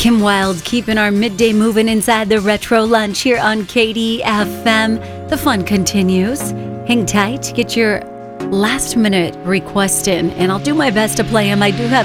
Kim Wilde keeping our midday moving inside the retro lunch here on KDFM. The fun continues. Hang tight, get your last minute request in, and I'll do my best to play them. I do have